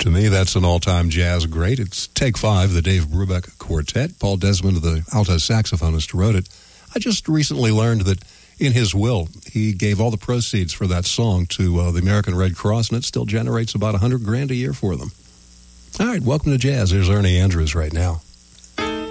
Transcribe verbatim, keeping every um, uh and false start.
To me, that's an all-time jazz great. It's Take Five, the Dave Brubeck Quartet. Paul Desmond, the alto saxophonist, wrote it. I just recently learned that in his will, he gave all the proceeds for that song to uh, the American Red Cross, and it still generates about a hundred grand a year for them. All right, welcome to Jazz. There's Ernie Andrews right now.